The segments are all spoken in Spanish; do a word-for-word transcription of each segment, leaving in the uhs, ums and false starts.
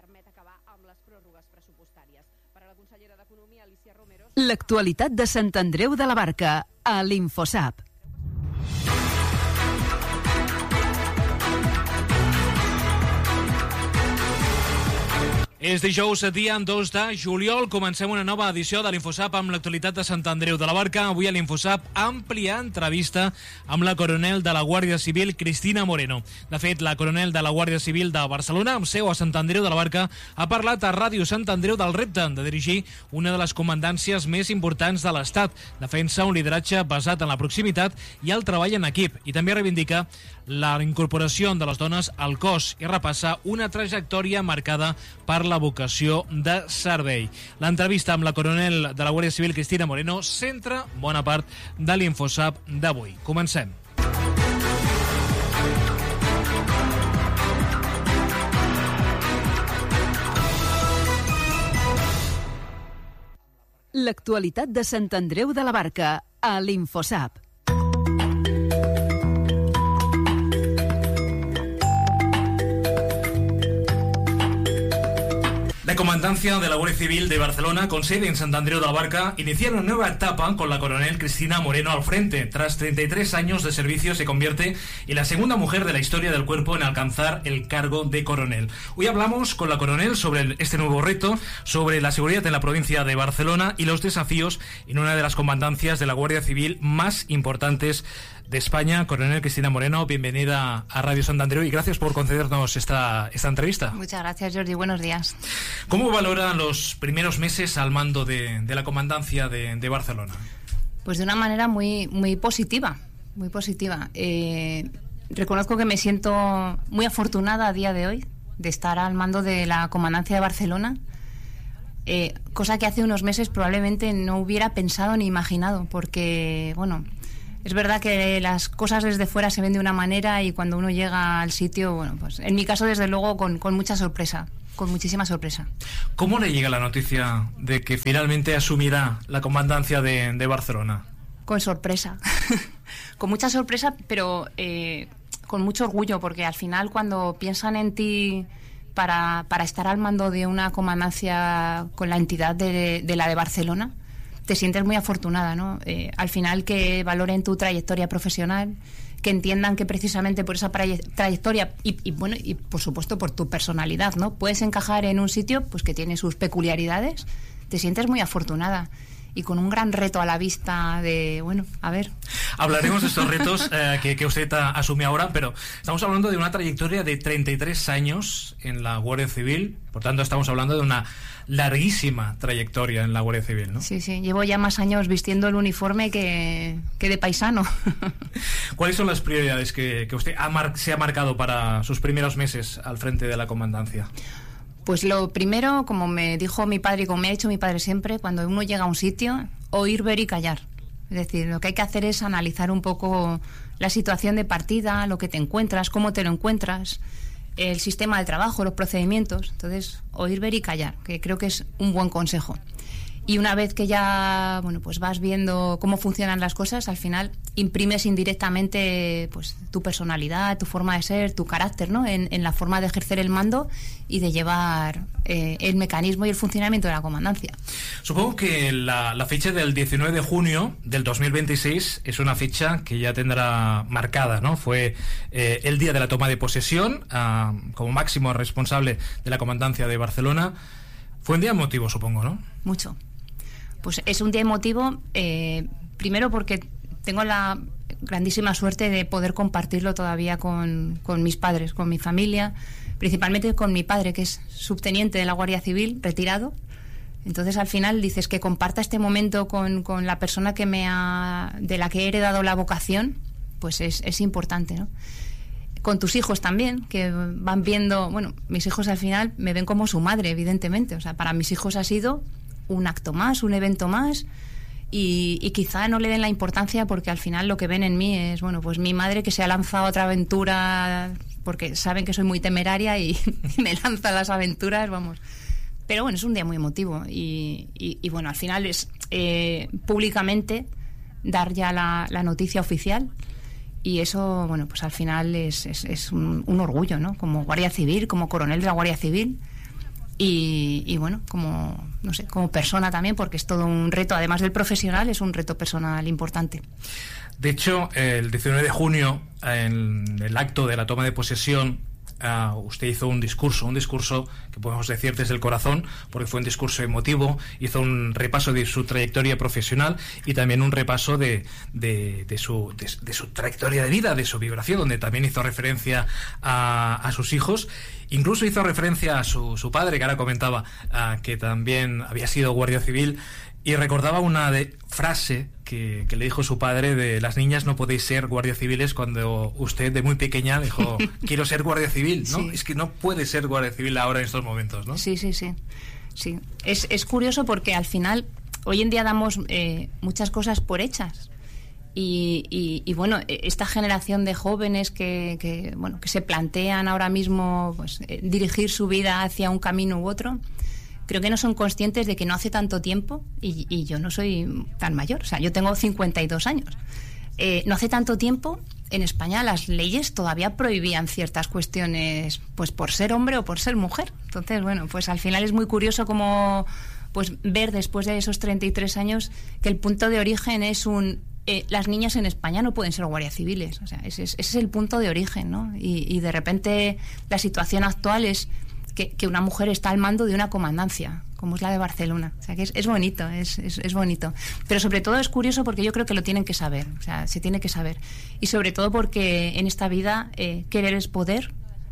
permet acabar amb les pròrrogues pressupostàries. Per a la consellera d'Economia, Alicia Romero... L'actualitat de Sant Andreu de la Barca, a l'Infosap. És dijous, dia dos de juliol. Comencem una nova edició de l'Infosap amb l'actualitat de Sant Andreu de la Barca. Avui a l'Infosap, àmplia entrevista amb la coronel de la Guàrdia Civil, Cristina Moreno. De fet, la coronel de la Guàrdia Civil de Barcelona, amb seu a Sant Andreu de la Barca, ha parlat a Ràdio Sant Andreu del repte de dirigir una de les comandàncies més importants de l'Estat. Defensa un lideratge basat en la proximitat i el treball en equip, i també reivindica la incorporació de les dones al cos i repassa una trajectòria marcada per la vocació de servei. L'entrevista amb la coronel de la Guàrdia Civil, Cristina Moreno, centra bona part de l'Infosap d'avui. Comencem. L'actualitat de Sant Andreu de la Barca, a l'Infosap. La Comandancia de la Guardia Civil de Barcelona, con sede en Sant Andreu de la Barca, inicia una nueva etapa con la coronel Cristina Moreno al frente. Tras treinta y tres años de servicio, se convierte en la segunda mujer de la historia del cuerpo en alcanzar el cargo de coronel. Hoy hablamos con la coronel sobre este nuevo reto, sobre la seguridad en la provincia de Barcelona y los desafíos en una de las comandancias de la Guardia Civil más importantes de España. Coronel Cristina Moreno, bienvenida a Radio Sant Andreu y gracias por concedernos esta, esta entrevista. Muchas gracias, Jordi. Buenos días. ¿Cómo valora los primeros meses al mando de, de la comandancia de, de Barcelona? Pues de una manera muy, muy positiva, muy positiva. Eh, reconozco que me siento muy afortunada a día de hoy de estar al mando de la comandancia de Barcelona, eh, cosa que hace unos meses probablemente no hubiera pensado ni imaginado, porque, bueno, es verdad que las cosas desde fuera se ven de una manera y cuando uno llega al sitio, bueno, pues en mi caso desde luego con, con mucha sorpresa, con muchísima sorpresa. ¿Cómo le llega la noticia de que finalmente asumirá la comandancia de, de Barcelona? Con sorpresa, con mucha sorpresa, pero eh, con mucho orgullo, porque al final cuando piensan en ti para, para estar al mando de una comandancia con la entidad de, de la de Barcelona, te sientes muy afortunada, ¿no? Eh, al final que valoren tu trayectoria profesional, que entiendan que precisamente por esa trayectoria y, y bueno, y por supuesto por tu personalidad, ¿no? Puedes encajar en un sitio pues que tiene sus peculiaridades, te sientes muy afortunada y con un gran reto a la vista de, bueno, a ver. Hablaremos de estos retos eh, que, que usted a, asume ahora, pero estamos hablando de una trayectoria de treinta y tres años en la Guardia Civil, por tanto estamos hablando de una larguísima trayectoria en la Guardia Civil, ¿no? Sí, sí, llevo ya más años vistiendo el uniforme que, que de paisano. ¿Cuáles son las prioridades que, que usted ha mar- se ha marcado para sus primeros meses al frente de la comandancia? Pues lo primero, como me dijo mi padre y como me ha dicho mi padre siempre, cuando uno llega a un sitio, oír, ver y callar. Es decir, lo que hay que hacer es analizar un poco la situación de partida, lo que te encuentras, cómo te lo encuentras, el sistema de trabajo, los procedimientos. Entonces, oír, ver y callar, que creo que es un buen consejo. Y una vez que ya, bueno, pues vas viendo cómo funcionan las cosas, al final imprimes indirectamente pues tu personalidad, tu forma de ser, tu carácter, ¿no? En, en la forma de ejercer el mando y de llevar eh, el mecanismo y el funcionamiento de la comandancia. Supongo que la, la fecha del diecinueve de junio del dos mil veintiséis es una fecha que ya tendrá marcada, ¿no? Fue eh, el día de la toma de posesión uh, como máximo responsable de la comandancia de Barcelona. Fue un día emotivo, supongo, ¿no? Mucho. Pues es un día emotivo, eh, primero porque tengo la grandísima suerte de poder compartirlo todavía con, con mis padres, con mi familia, principalmente con mi padre, que es subteniente de la Guardia Civil, retirado. Entonces al final dices que comparta este momento con, con la persona que me ha, de la que he heredado la vocación, pues es, es importante, ¿no? Con tus hijos también, que van viendo, bueno, mis hijos al final me ven como su madre, evidentemente. O sea, para mis hijos ha sido un acto más, un evento más, y, y quizá no le den la importancia porque al final lo que ven en mí es, bueno, pues mi madre que se ha lanzado a otra aventura porque saben que soy muy temeraria y, y me lanza a las aventuras, vamos. Pero bueno, es un día muy emotivo y, y, y bueno, al final es eh, públicamente dar ya la, la noticia oficial. Y eso, bueno, pues al final es, es, es un, un orgullo, ¿no? Como Guardia Civil, como coronel de la Guardia Civil, y, y bueno, como, no sé, como persona también, porque es todo un reto, además del profesional, es un reto personal importante. De hecho, el diecinueve de junio, en el acto de la toma de posesión, Uh, usted hizo un discurso, un discurso que podemos decir desde el corazón, porque fue un discurso emotivo, hizo un repaso de su trayectoria profesional y también un repaso de, de, de, su, de, de su trayectoria de vida, de su biografía, donde también hizo referencia a, a sus hijos. Incluso hizo referencia a su, su padre, que ahora comentaba uh, que también había sido guardia civil, y recordaba una de, frase que, que le dijo su padre de: las niñas no podéis ser guardias civiles, cuando usted de muy pequeña dijo: quiero ser guardia civil, ¿no? Sí. Es que no puede ser guardia civil ahora en estos momentos, ¿no? Sí, sí, sí. sí. Es, es curioso porque al final hoy en día damos eh, muchas cosas por hechas. Y, y, y bueno, esta generación de jóvenes que, que, bueno, que se plantean ahora mismo pues, eh, dirigir su vida hacia un camino u otro, creo que no son conscientes de que no hace tanto tiempo, y, y yo no soy tan mayor, o sea, yo tengo cincuenta y dos años, eh, no hace tanto tiempo en España las leyes todavía prohibían ciertas cuestiones, pues por ser hombre o por ser mujer. Entonces, bueno, pues al final es muy curioso como pues ver después de esos treinta y tres años que el punto de origen es un... Eh, las niñas en España no pueden ser guardias civiles, o sea, ese es, ese es el punto de origen, ¿no? Y, y de repente la situación actual es Que, que una mujer está al mando de una comandancia, como es la de Barcelona. O sea, que es, es bonito, es, es, es bonito. Pero sobre todo es curioso porque yo creo que lo tienen que saber, o sea, se tiene que saber. Y sobre todo porque en esta vida eh, querer es poder,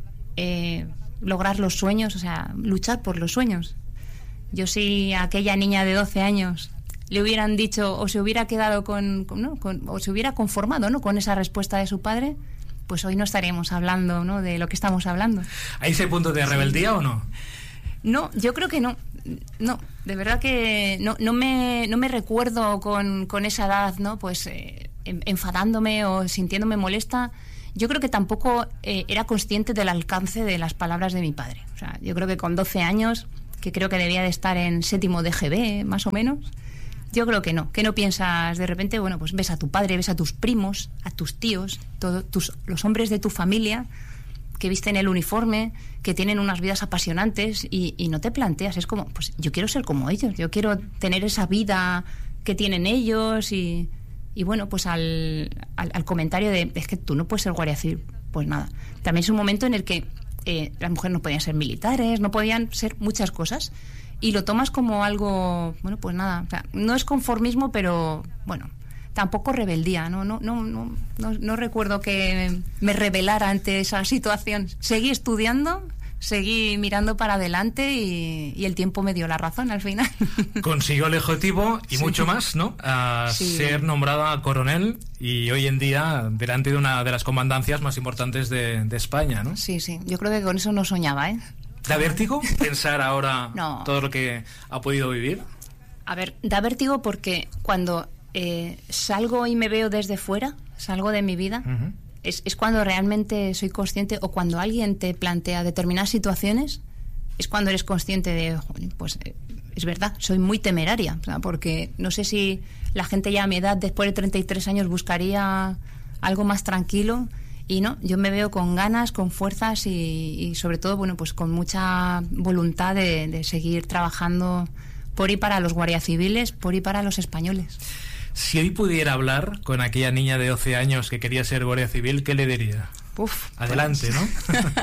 eh, lograr los sueños, o sea, luchar por los sueños. Yo si a aquella niña de doce años le hubieran dicho, o se hubiera quedado con, con, ¿no? con o se hubiera conformado, ¿no?, con esa respuesta de su padre, pues hoy no estaríamos hablando, ¿no?, de lo que estamos hablando. ¿Hay ese punto de rebeldía sí. o no? No, yo creo que no. No, de verdad que no, no me no me recuerdo con, con esa edad, ¿no?, pues eh, enfadándome o sintiéndome molesta. Yo creo que tampoco eh, era consciente del alcance de las palabras de mi padre. O sea, yo creo que con doce años, que creo que debía de estar en séptimo de G B, más o menos, yo creo que no, que no piensas de repente, bueno, pues ves a tu padre, ves a tus primos, a tus tíos, todos tus, los hombres de tu familia que visten el uniforme, que tienen unas vidas apasionantes y, y no te planteas, es como, pues yo quiero ser como ellos, yo quiero tener esa vida que tienen ellos y, y bueno, pues al, al, al comentario de, es que tú no puedes ser guardia civil, pues nada. También es un momento en el que eh, las mujeres no podían ser militares, no podían ser muchas cosas. Y lo tomas como algo, bueno, pues nada, o sea, no es conformismo, pero bueno, tampoco rebeldía, no, no, no, no, no, no recuerdo que me rebelara ante esa situación. Seguí estudiando, seguí mirando para adelante y, y el tiempo me dio la razón al final. Consiguió el objetivo y sí. mucho más, ¿no? A sí. ser nombrada coronel y hoy en día delante de una de las comandancias más importantes de, de España, ¿no? Sí, sí, yo creo que con eso no soñaba, ¿eh? ¿Da vértigo pensar ahora no. todo lo que ha podido vivir? A ver, da vértigo porque cuando eh, salgo y me veo desde fuera, salgo de mi vida, uh-huh. es, es cuando realmente soy consciente, o cuando alguien te plantea determinadas situaciones, es cuando eres consciente de, pues eh, es verdad, soy muy temeraria, o sea, porque no sé si la gente ya a mi edad, después de treinta y tres años, buscaría algo más tranquilo. Y no, yo me veo con ganas, con fuerzas y, y sobre todo, bueno, pues con mucha voluntad de, de seguir trabajando por y para los guardias civiles, por y para los españoles. Si hoy pudiera hablar con aquella niña de doce años que quería ser guardia civil, ¿qué le diría? Uf, adelante, pues... ¿no?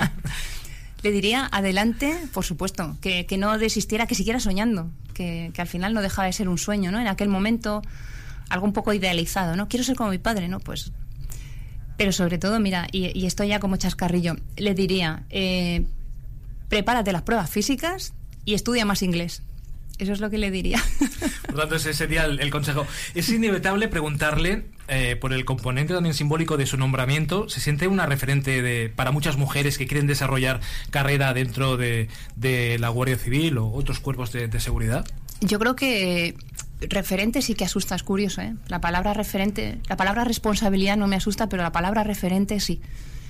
Le diría adelante, por supuesto, que, que no desistiera, que siguiera soñando, que, que al final no dejaba de ser un sueño, ¿no? En aquel momento, algo un poco idealizado, ¿no? Quiero ser como mi padre, ¿no? Pues... Pero sobre todo, mira, y, y esto ya como chascarrillo, le diría, eh, prepárate las pruebas físicas y estudia más inglés. Eso es lo que le diría. Por lo tanto, ese sería el, el consejo. Es inevitable preguntarle eh, por el componente también simbólico de su nombramiento. ¿Se siente una referente de, para muchas mujeres que quieren desarrollar carrera dentro de, de la Guardia Civil o otros cuerpos de, de seguridad? Yo creo que referente sí que asusta, es curioso, ¿eh? La palabra referente, la palabra responsabilidad no me asusta, pero la palabra referente sí.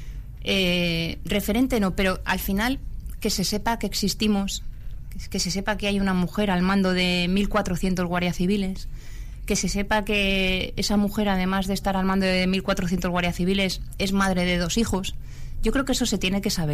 Eh, referente no, pero al final que se sepa que existimos, que se sepa que hay una mujer al mando de mil cuatrocientos guardias civiles, que se sepa que esa mujer, además de estar al mando de mil cuatrocientos guardias civiles, es madre de dos hijos. Yo creo que eso se tiene que saber.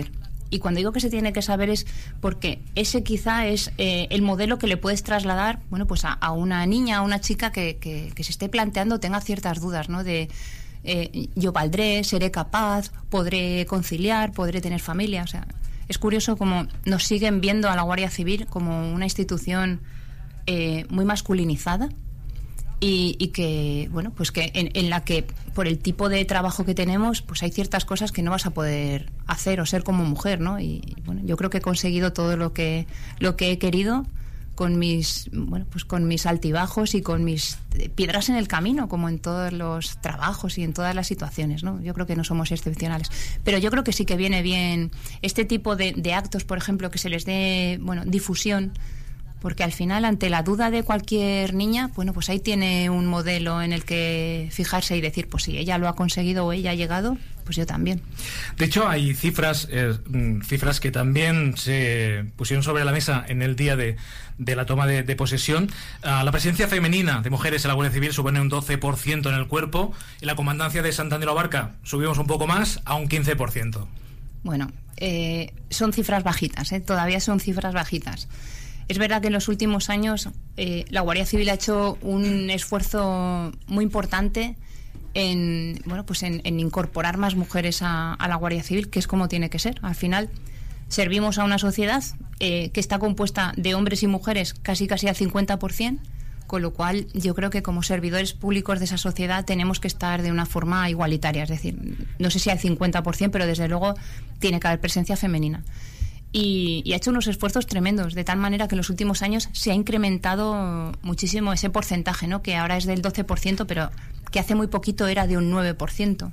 Y cuando digo que se tiene que saber es porque ese quizá es eh, el modelo que le puedes trasladar, bueno, pues a, a una niña, a una chica que, que, que se esté planteando, tenga ciertas dudas, ¿no? De eh, yo valdré, seré capaz, podré conciliar, podré tener familia. O sea, es curioso cómo nos siguen viendo a la Guardia Civil como una institución eh, muy masculinizada. Y, y que, bueno, pues que en, en la que por el tipo de trabajo que tenemos, pues hay ciertas cosas que no vas a poder hacer o ser como mujer, ¿no? Y, y bueno, yo creo que he conseguido todo lo que lo que he querido con mis, bueno, pues con mis altibajos y con mis piedras en el camino, como en todos los trabajos y en todas las situaciones, ¿no? Yo creo que no somos excepcionales. Pero yo creo que sí que viene bien este tipo de, de actos, por ejemplo, que se les dé, bueno, difusión. Porque al final, ante la duda de cualquier niña, bueno, pues ahí tiene un modelo en el que fijarse y decir, pues si ella lo ha conseguido o ella ha llegado, pues yo también. De hecho, hay cifras eh, cifras que también se pusieron sobre la mesa en el día de, de la toma de, de posesión. Uh, la presencia femenina de mujeres en la Guardia Civil supone un doce por ciento en el cuerpo, y la comandancia de Santander Abarca subimos un poco más a un quince por ciento. Bueno, eh, son cifras bajitas, ¿eh? Todavía son cifras bajitas. Es verdad que en los últimos años eh, la Guardia Civil ha hecho un esfuerzo muy importante en, bueno, pues en, en incorporar más mujeres a, a la Guardia Civil, que es como tiene que ser. Al final servimos a una sociedad eh, que está compuesta de hombres y mujeres casi casi al cincuenta por ciento, con lo cual yo creo que como servidores públicos de esa sociedad tenemos que estar de una forma igualitaria. Es decir, no sé si al cincuenta por ciento, pero desde luego tiene que haber presencia femenina. Y, y ha hecho unos esfuerzos tremendos, de tal manera que en los últimos años se ha incrementado muchísimo ese porcentaje, ¿no? Que ahora es del doce por ciento, pero que hace muy poquito era de un nueve por ciento.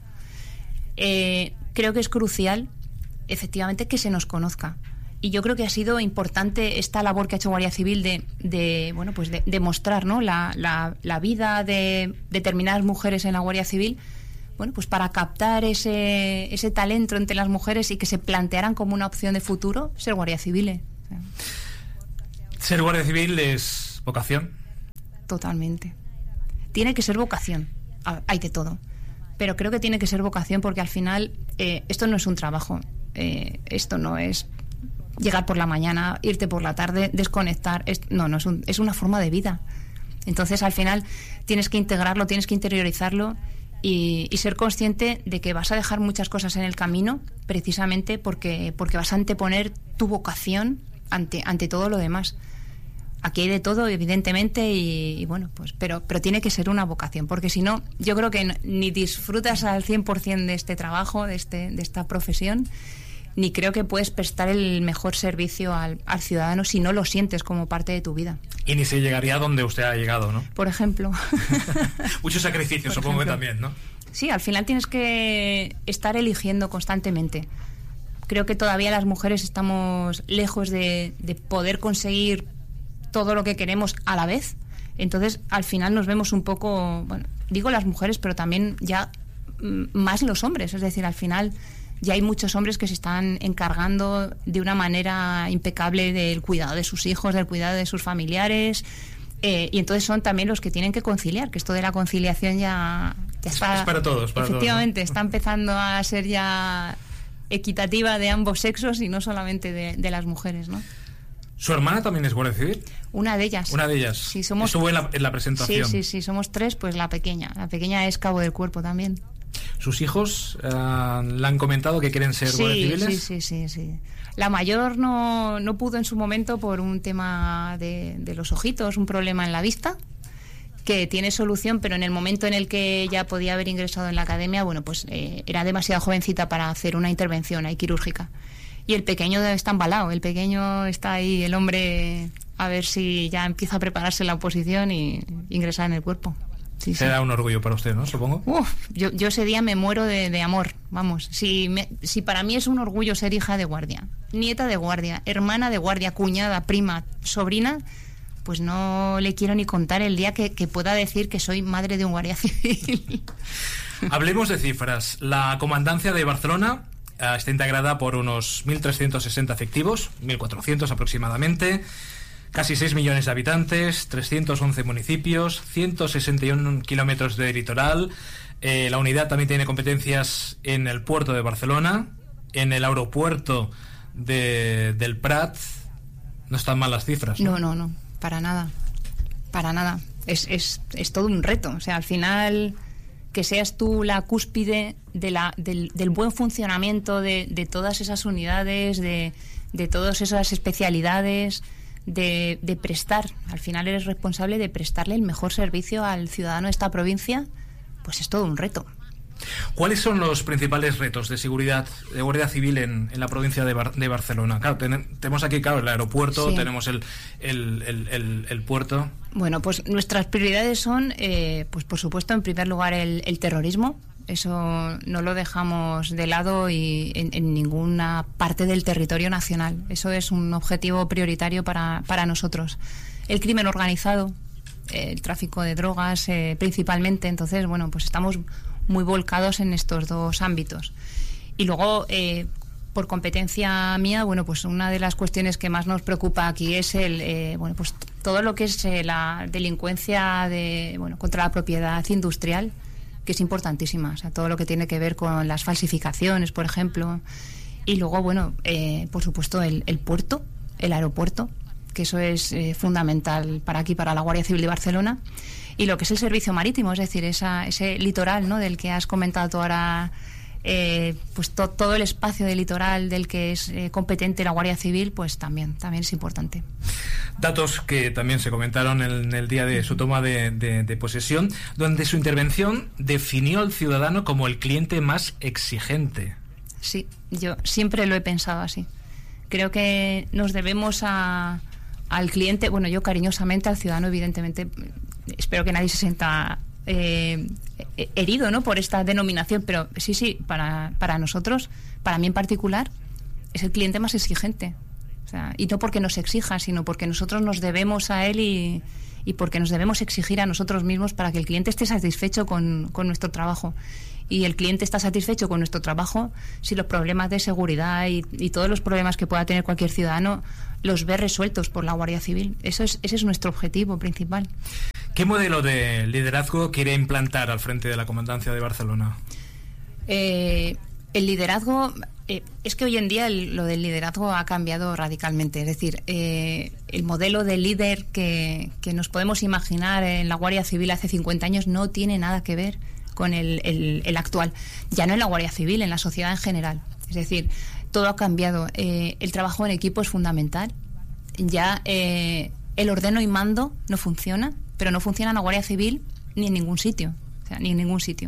Eh, creo que es crucial, efectivamente, que se nos conozca. Y yo creo que ha sido importante esta labor que ha hecho Guardia Civil de, de bueno, pues de, de mostrar, ¿no? la, la, la vida de determinadas mujeres en la Guardia Civil, bueno, pues para captar ese, ese talento entre las mujeres y que se plantearan como una opción de futuro ser guardia civiles. O sea, ¿ser guardia civil es vocación? Totalmente. Tiene que ser vocación. Hay de todo. Pero creo que tiene que ser vocación porque al final eh, esto no es un trabajo. Eh, esto no es llegar por la mañana, irte por la tarde, desconectar. Es, no, no es, un, es una forma de vida. Entonces al final tienes que integrarlo, tienes que interiorizarlo. Y, y ser consciente de que vas a dejar muchas cosas en el camino precisamente porque, porque vas a anteponer tu vocación ante, ante todo lo demás. Aquí hay de todo, evidentemente, y, y bueno, pues pero, pero tiene que ser una vocación, porque si no, yo creo que no, ni disfrutas al cien por ciento de este trabajo, de, este, de esta profesión, ni creo que puedes prestar el mejor servicio al, al ciudadano si no lo sientes como parte de tu vida. Y ni se llegaría a donde usted ha llegado, ¿no? Por ejemplo. Muchos sacrificios, supongo que también, ¿no? Sí, al final tienes que estar eligiendo constantemente. Creo que todavía las mujeres estamos lejos de, de poder conseguir todo lo que queremos a la vez. Entonces, al final nos vemos un poco, bueno, digo las mujeres, pero también ya m- más los hombres. Es decir, al final ya hay muchos hombres que se están encargando de una manera impecable del cuidado de sus hijos, del cuidado de sus familiares, eh, y entonces son también los que tienen que conciliar, que esto de la conciliación ya, ya está... Es para todos, para efectivamente, todos, ¿no? Está empezando a ser ya equitativa de ambos sexos y no solamente de, de las mujeres, ¿no? ¿Su hermana también es guardia civil? Una de ellas. Una de ellas. Sí, somos... Estuvo en la, en la presentación. Sí, sí, sí, somos tres, pues la pequeña. La pequeña es cabo del cuerpo también. ¿Sus hijos uh, le han comentado que quieren ser sí, guardias civiles? Sí, sí, sí, sí. La mayor no, no pudo en su momento por un tema de, de los ojitos, un problema en la vista, que tiene solución, pero en el momento en el que ya podía haber ingresado en la academia, bueno, pues eh, era demasiado jovencita para hacer una intervención ahí quirúrgica. Y el pequeño está embalado, el pequeño está ahí, el hombre, a ver si ya empieza a prepararse la oposición y ingresar en el cuerpo. Sí, Será sí. un orgullo para usted, ¿no? Supongo. Uf, yo, yo ese día me muero de, de amor, vamos. Si, me, si para mí es un orgullo ser hija de guardia, nieta de guardia, hermana de guardia, cuñada, prima, sobrina, pues no le quiero ni contar el día que, que pueda decir que soy madre de un guardia civil. Hablemos de cifras. La comandancia de Barcelona uh, está integrada por unos mil trescientos sesenta efectivos, mil cuatrocientos aproximadamente. Casi seis millones de habitantes, trescientos once municipios, ciento sesenta y uno kilómetros de litoral. Eh, la unidad también tiene competencias en el puerto de Barcelona, en el aeropuerto de, del Prat, no están mal las cifras, ¿no? No, no, no, para nada, para nada. Es, es, es todo un reto. O sea, al final, que seas tú la cúspide de la, del, del buen funcionamiento de, de todas esas unidades, de, de todas esas especialidades, de, de prestar, al final eres responsable de prestarle el mejor servicio al ciudadano de esta provincia, pues es todo un reto. ¿Cuáles son los principales retos de seguridad de Guardia Civil en, en la provincia de, Bar, de Barcelona? Claro, ten, tenemos aquí, claro, el aeropuerto, sí. tenemos el, el, el, el, el puerto. Bueno, pues nuestras prioridades son, eh, pues por supuesto, en primer lugar, el, el terrorismo. Eso no lo dejamos de lado y en, en ninguna parte del territorio nacional. Eso es un objetivo prioritario para, para nosotros. El crimen organizado, el tráfico de drogas, eh, principalmente. Entonces, bueno, pues estamos muy volcados en estos dos ámbitos. Y luego, eh, por competencia mía, bueno, pues una de las cuestiones que más nos preocupa aquí es el, eh, bueno, pues todo lo que es eh, la delincuencia de, bueno, contra la propiedad industrial, que es importantísima. O sea, todo lo que tiene que ver con las falsificaciones, por ejemplo. Y luego, bueno, eh, por supuesto, el, el puerto, el aeropuerto, que eso es eh, fundamental para aquí, para la Guardia Civil de Barcelona. Y lo que es el servicio marítimo, es decir, esa, ese litoral, ¿no?, del que has comentado tú ahora, eh, pues to, todo el espacio del litoral del que es eh, competente la Guardia Civil, pues también, también es importante. Datos que también se comentaron en el día de su toma de, de, de posesión. Durante su intervención definió al ciudadano como el cliente más exigente. Sí, yo siempre lo he pensado así. Creo que nos debemos a, al cliente, bueno, yo cariñosamente al ciudadano, evidentemente. Espero que nadie se sienta eh, herido, ¿no?, por esta denominación, pero sí, sí, para, para nosotros, para mí en particular, es el cliente más exigente. O sea, y no porque nos exija, sino porque nosotros nos debemos a él y, y porque nos debemos exigir a nosotros mismos para que el cliente esté satisfecho con, con nuestro trabajo. Y el cliente está satisfecho con nuestro trabajo si los problemas de seguridad y, y todos los problemas que pueda tener cualquier ciudadano los ve resueltos por la Guardia Civil. Eso es, ese es nuestro objetivo principal. ¿Qué modelo de liderazgo quiere implantar al frente de la Comandancia de Barcelona? Eh, el liderazgo, eh, es que hoy en día el, lo del liderazgo ha cambiado radicalmente. Es decir, eh, el modelo de líder que, que nos podemos imaginar en la Guardia Civil hace cincuenta años no tiene nada que ver con el, el, el actual. Ya no en la Guardia Civil, en la sociedad en general. Es decir, todo ha cambiado. Eh, el trabajo en equipo es fundamental. Ya eh, el ordeno y mando no funciona, pero no funciona en la Guardia Civil ni en ningún sitio. O sea, ni en ningún sitio.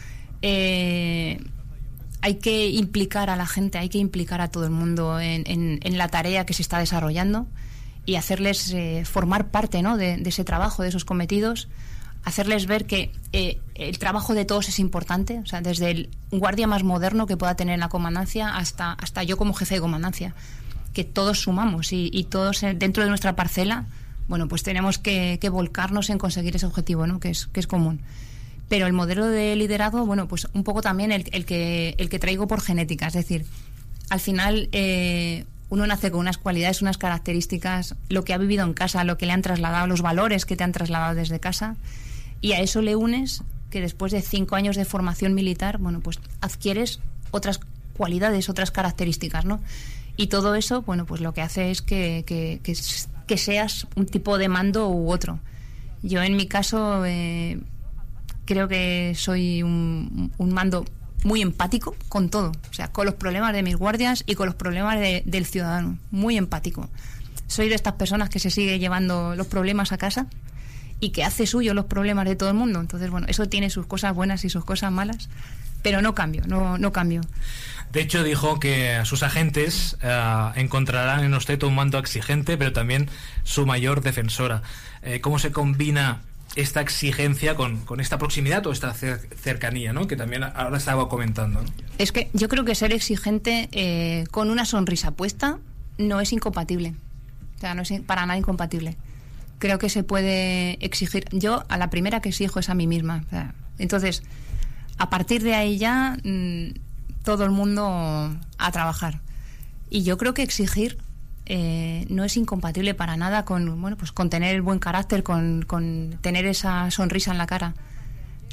Eh, hay que implicar a la gente, hay que implicar a todo el mundo en, en, en la tarea que se está desarrollando y hacerles eh, formar parte, ¿no?, de, de ese trabajo, de esos cometidos. Hacerles ver que eh, el trabajo de todos es importante, o sea, desde el guardia más moderno que pueda tener en la comandancia hasta, hasta yo como jefe de comandancia, que todos sumamos y, y todos dentro de nuestra parcela, bueno, pues tenemos que, que volcarnos en conseguir ese objetivo, ¿no?, que es, que es común. Pero el modelo de liderazgo, bueno, pues un poco también el, el, que, el que traigo por genética, es decir, al final eh, uno nace con unas cualidades, unas características, lo que ha vivido en casa, lo que le han trasladado, los valores que te han trasladado desde casa. Y a eso le unes que después de cinco años de formación militar, bueno, pues adquieres otras cualidades, otras características, ¿no? Y todo eso, bueno, pues lo que hace es que, que, que, que seas un tipo de mando u otro. Yo en mi caso eh, creo que soy un, un mando muy empático con todo, o sea, con los problemas de mis guardias y con los problemas de, del ciudadano, muy empático. Soy de estas personas que se sigue llevando los problemas a casa y que hace suyo los problemas de todo el mundo. Entonces, bueno, eso tiene sus cosas buenas y sus cosas malas, pero no cambio, no, no cambio. De hecho, dijo que sus agentes eh, encontrarán en usted un mando exigente, pero también su mayor defensora. Eh, ¿Cómo se combina esta exigencia con, con esta proximidad o esta cercanía, ¿no?, que también ahora estaba comentando, ¿no? Es que yo creo que ser exigente eh, con una sonrisa puesta no es incompatible. O sea, no es para nada incompatible. Creo que se puede exigir. Yo a la primera que exijo es a mí misma. O sea, entonces, a partir de ahí ya mmm, todo el mundo a trabajar. Y yo creo que exigir eh, no es incompatible para nada con, bueno, pues con tener el buen carácter, con, con tener esa sonrisa en la cara.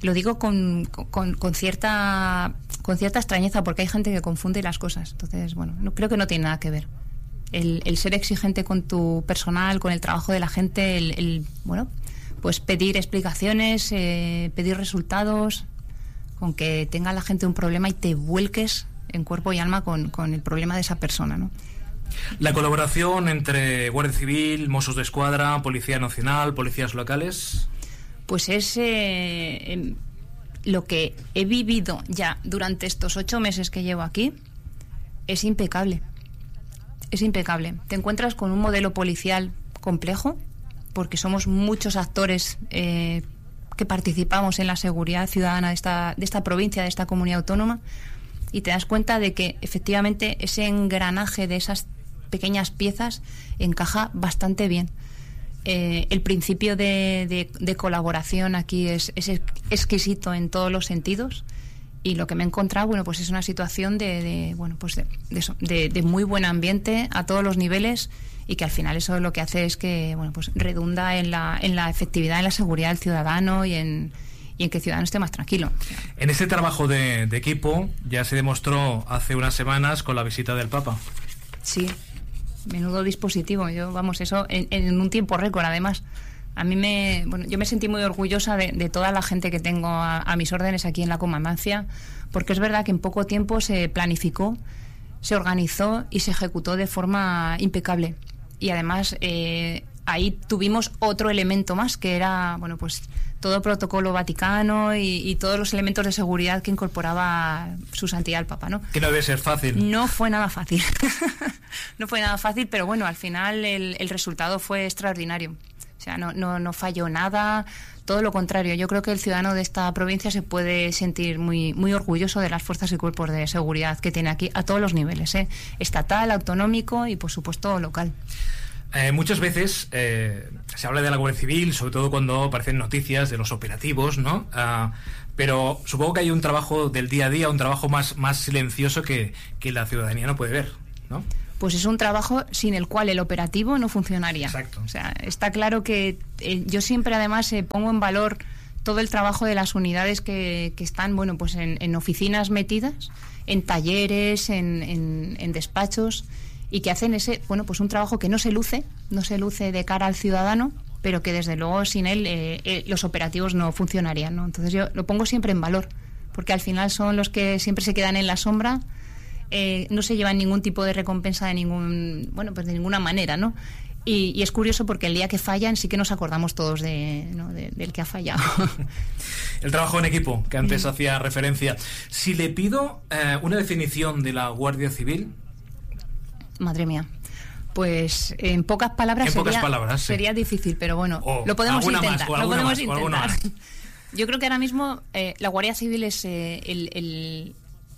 Lo digo con, con, con cierta con cierta extrañeza, porque hay gente que confunde las cosas. Entonces, bueno, no, creo que no tiene nada que ver. El, el ser exigente con tu personal, con el trabajo de la gente, el, el bueno, pues pedir explicaciones, eh, pedir resultados, con que tenga la gente un problema y te vuelques en cuerpo y alma con, con el problema de esa persona, ¿no? La colaboración entre Guardia Civil, Mossos de Escuadra, Policía Nacional, policías locales... Pues es eh, lo que he vivido ya durante estos ocho meses que llevo aquí, es impecable. Es impecable. Te encuentras con un modelo policial complejo, porque somos muchos actores eh, que participamos en la seguridad ciudadana de esta, de esta provincia, de esta comunidad autónoma, y te das cuenta de que efectivamente ese engranaje de esas pequeñas piezas encaja bastante bien. Eh, el principio de, de, de colaboración aquí es, es exquisito en todos los sentidos, y lo que me he encontrado, bueno, pues es una situación de, de bueno, pues de, de, eso, de, de muy buen ambiente a todos los niveles, y que al final eso lo que hace es que, bueno, pues redunda en la, en la efectividad, en la seguridad del ciudadano y en, y en que el ciudadano esté más tranquilo. En ese trabajo de, de equipo ya se demostró hace unas semanas con la visita del Papa. Sí. Menudo dispositivo. Yo, vamos, eso en, en un tiempo récord, además. A mí me, bueno, yo me sentí muy orgullosa de, de toda la gente que tengo a, a mis órdenes aquí en la comandancia, porque es verdad que en poco tiempo se planificó, se organizó y se ejecutó de forma impecable. Y además eh, ahí tuvimos otro elemento más, que era, bueno, pues todo protocolo vaticano y, y todos los elementos de seguridad que incorporaba su santidad el Papa, ¿no? Que no debe ser fácil. No fue nada fácil. No fue nada fácil, pero bueno, al final el, el resultado fue extraordinario. O sea, no, no, no falló nada, todo lo contrario. Yo creo que el ciudadano de esta provincia se puede sentir muy, muy orgulloso de las fuerzas y cuerpos de seguridad que tiene aquí a todos los niveles, ¿eh? Estatal, autonómico y, por supuesto, local. Eh, muchas veces eh, se habla de la Guardia Civil, sobre todo cuando aparecen noticias de los operativos, ¿no? Uh, pero supongo que hay un trabajo del día a día, un trabajo más, más silencioso que, que la ciudadanía no puede ver, ¿no? Pues es un trabajo sin el cual el operativo no funcionaría. Exacto. O sea, está claro que eh, yo siempre además eh, pongo en valor todo el trabajo de las unidades que, que están, bueno, pues en, en oficinas metidas, en talleres, en, en, en despachos, y que hacen ese, bueno, pues un trabajo que no se luce, no se luce de cara al ciudadano, pero que desde luego sin él eh, eh, los operativos no funcionarían, ¿no? Entonces yo lo pongo siempre en valor, porque al final son los que siempre se quedan en la sombra, eh, no se llevan ningún tipo de recompensa de ningún, bueno, pues de ninguna manera, ¿no? Y, y es curioso porque el día que fallan sí que nos acordamos todos de, ¿no? de, del que ha fallado. El trabajo en equipo, que antes mm. hacía referencia. Si le pido eh, una definición de la Guardia Civil... Madre mía. Pues en pocas palabras, en sería, pocas palabras sí. sería difícil, pero bueno, oh, lo podemos intentar. Más, lo podemos más, intentar. Yo creo que ahora mismo eh, la Guardia Civil es eh, el, el...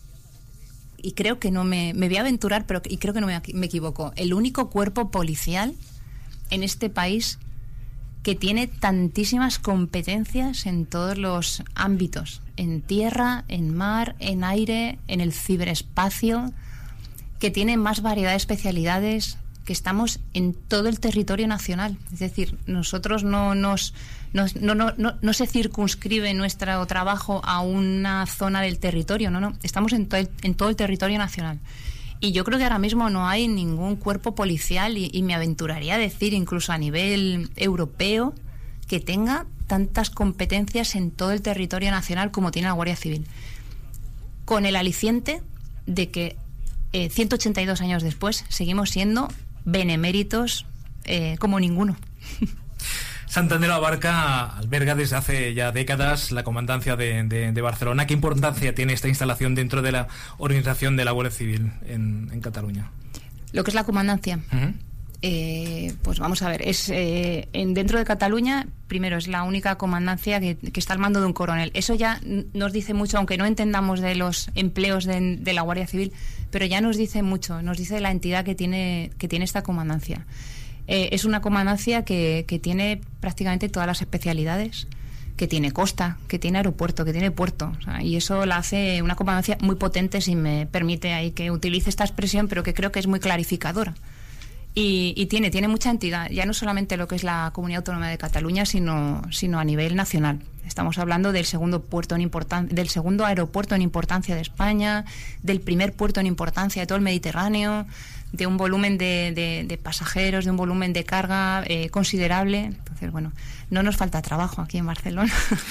Y creo que no me, me voy a aventurar, pero y creo que no me, me equivoco. El único cuerpo policial en este país que tiene tantísimas competencias en todos los ámbitos. En tierra, en mar, en aire, en el ciberespacio, que tiene más variedad de especialidades, que estamos en todo el territorio nacional. Es decir, nosotros no nos nos, no, no, no, no se circunscribe nuestro trabajo a una zona del territorio, no, no, estamos en, to- en todo el territorio nacional. Y yo creo que ahora mismo no hay ningún cuerpo policial, y, y me aventuraría a decir incluso a nivel europeo, que tenga tantas competencias en todo el territorio nacional como tiene la Guardia Civil. Con el aliciente de que eh, ciento ochenta y dos años después seguimos siendo beneméritos eh, como ninguno. Santander Abarca alberga desde hace ya décadas la comandancia de, de, de Barcelona. ¿Qué importancia tiene esta instalación dentro de la organización de la Guardia Civil en, en Cataluña? Lo que es la comandancia. Uh-huh. Eh, pues vamos a ver, es eh, en, dentro de Cataluña, primero, es la única comandancia que, que está al mando de un coronel. Eso ya nos dice mucho, aunque no entendamos de los empleos de, de la Guardia Civil, pero ya nos dice mucho, nos dice la entidad que tiene, que tiene esta comandancia. Eh, es una comandancia que, que tiene prácticamente todas las especialidades, que tiene costa, que tiene aeropuerto, que tiene puerto, o sea, y eso la hace una comandancia muy potente, si me permite ahí que utilice esta expresión, pero que creo que es muy clarificadora. Y, y tiene, tiene mucha entidad, ya no solamente lo que es la Comunidad Autónoma de Cataluña, sino, sino a nivel nacional. Estamos hablando del segundo puerto en importancia, del segundo aeropuerto en importancia de España, del primer puerto en importancia de todo el Mediterráneo, de un volumen de, de, de pasajeros, de un volumen de carga eh, considerable. Entonces, bueno, no nos falta trabajo aquí en Barcelona.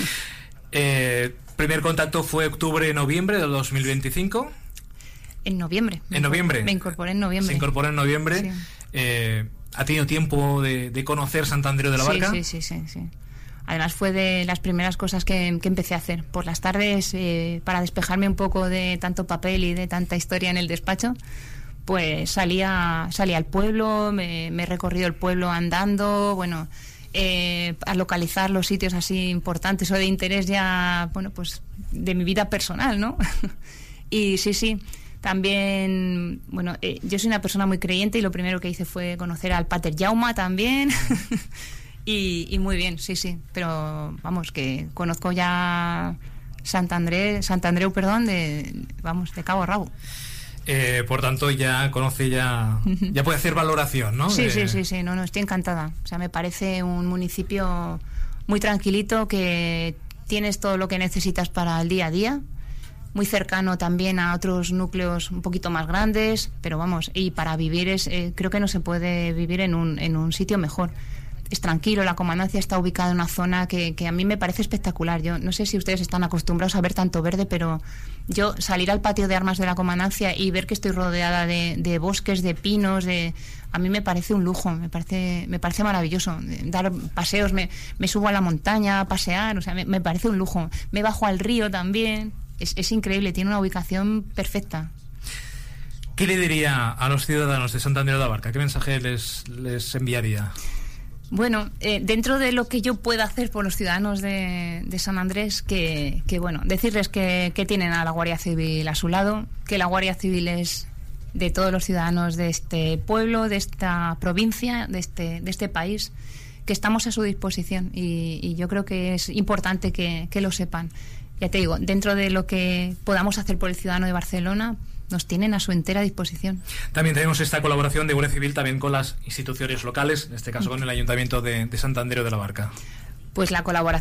Eh, primer contacto fue octubre-noviembre del dos mil veinticinco. En noviembre. ¿En noviembre? Me incorporé en noviembre. Se incorporó en noviembre. Sí. Eh, ¿Ha tenido tiempo de, de conocer Sant Andreu de la Barca? Sí, sí, sí, sí, sí. Además fue de las primeras cosas que, que empecé a hacer. Por las tardes, eh, para despejarme un poco de tanto papel y de tanta historia en el despacho, pues salía, salía al pueblo, me, me he recorrido el pueblo andando, bueno, eh, a localizar los sitios así importantes o de interés ya, bueno, pues de mi vida personal, ¿no? Y sí, sí. También, bueno, eh, yo soy una persona muy creyente y lo primero que hice fue conocer al Pater Jaume también. y, y muy bien, sí, sí. Pero vamos, que conozco ya Sant Andreu, Sant Andreu, perdón, de, vamos, de cabo a rabo. Eh, por tanto, ya conoce, ya, ya puede hacer valoración, ¿no? Sí, de... sí, sí, sí, no, no, estoy encantada. O sea, me parece un municipio muy tranquilito, que tienes todo lo que necesitas para el día a día. Muy cercano también a otros núcleos un poquito más grandes, pero vamos, y para vivir es, eh, creo que no se puede vivir en un, en un sitio mejor. Es tranquilo, la comandancia está ubicada en una zona que, que a mí me parece espectacular. Yo no sé si ustedes están acostumbrados a ver tanto verde, pero yo salir al patio de armas de la comandancia y ver que estoy rodeada de, de bosques, de pinos, de, a mí me parece un lujo, me parece, me parece maravilloso. Dar paseos, me, me subo a la montaña a pasear, o sea, me, me parece un lujo. Me bajo al río también. Es, es increíble, tiene una ubicación perfecta. ¿Qué le diría a los ciudadanos de Sant Andreu de la Barca? ¿Qué mensaje les, les enviaría? Bueno, eh, dentro de lo que yo pueda hacer por los ciudadanos de, de Sant Andrés, que, que bueno, decirles que, que tienen a la Guardia Civil a su lado, que la Guardia Civil es de todos los ciudadanos de este pueblo, de esta provincia, de este, de este país, que estamos a su disposición y, y yo creo que es importante que, que lo sepan. Ya te digo, dentro de lo que podamos hacer por el ciudadano de Barcelona, nos tienen a su entera disposición. También tenemos esta colaboración de Guardia Civil también con las instituciones locales, en este caso con el Ayuntamiento de, de Sant Andreu de la Barca. Pues la colaboración